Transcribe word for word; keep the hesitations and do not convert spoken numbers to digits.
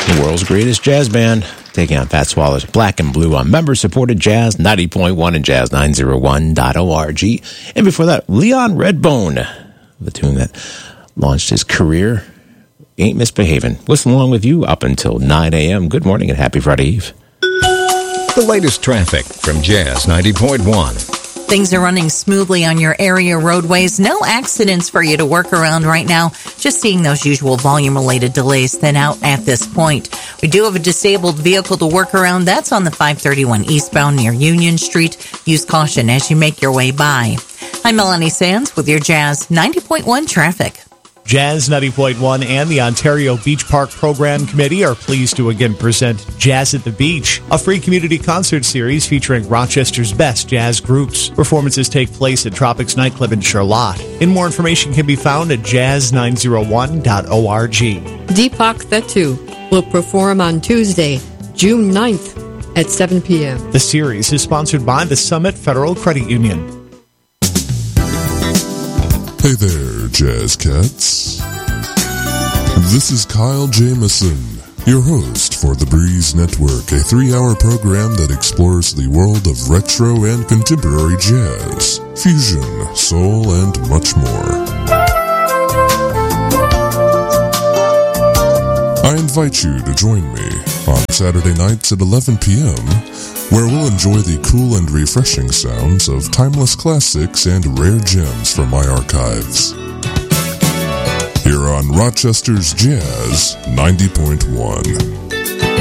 The world's greatest jazz band, taking on Fat Swallows Black and Blue on member-supported Jazz ninety point one and Jazz nine oh one dot org. And before that, Leon Redbone, the tune that launched his career, Ain't Misbehavin'. Listen along with you up until nine a.m. Good morning and happy Friday Eve. The latest traffic from Jazz ninety point one. Things are running smoothly on your area roadways. No accidents for you to work around right now. Just seeing those usual volume-related delays thin out at this point. We do have a disabled vehicle to work around. That's on the five thirty-one eastbound near Union Street. Use caution as you make your way by. I'm Melanie Sands with your Jazz ninety point one traffic. Jazz ninety point one and the Ontario Beach Park Program Committee are pleased to again present Jazz at the Beach, a free community concert series featuring Rochester's best jazz groups. Performances take place at Tropics Nightclub in Charlotte. And more information can be found at jazz nine oh one dot org. Deepak Thettu will perform on Tuesday, June ninth at seven p.m. The series is sponsored by the Summit Federal Credit Union. Hey there, Jazz Cats. This is Kyle Jameson, your host for The Breeze Network, a three-hour program that explores the world of retro and contemporary jazz, fusion, soul, and much more. I invite you to join me on Saturday nights at eleven p.m., where we'll enjoy the cool and refreshing sounds of timeless classics and rare gems from my archives. Here on Rochester's Jazz ninety point one.